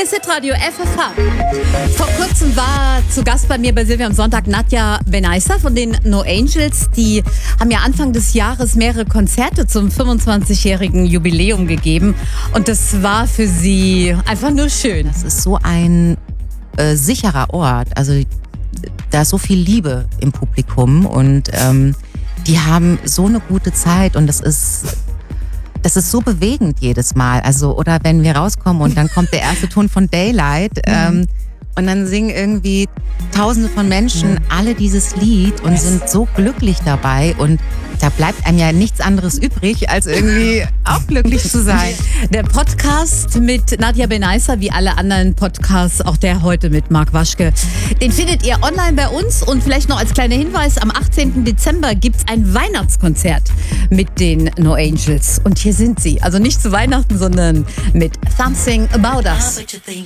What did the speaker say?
Hier ist Hitradio FFH. Vor kurzem war zu Gast bei mir bei Silvia am Sonntag Nadja Benaissa von den No Angels. Die haben ja Anfang des Jahres mehrere Konzerte zum 25-jährigen Jubiläum gegeben. Und das war für sie einfach nur schön. Das ist so ein sicherer Ort. Also da ist so viel Liebe im Publikum und die haben so eine gute Zeit und das ist so bewegend jedes Mal. Also, oder wenn wir rauskommen und dann kommt der erste Ton von Daylight und dann singen irgendwie Tausende von Menschen alle dieses Lied und sind so glücklich dabei und da bleibt einem ja nichts anderes übrig, als irgendwie auch glücklich zu sein. Der Podcast mit Nadja Benaissa, wie alle anderen Podcasts, auch der heute mit Marc Waschke, den findet ihr online bei uns. Und vielleicht noch als kleiner Hinweis, am 18. Dezember gibt es ein Weihnachtskonzert mit den No Angels. Und hier sind sie. Also nicht zu Weihnachten, sondern mit Something About Us.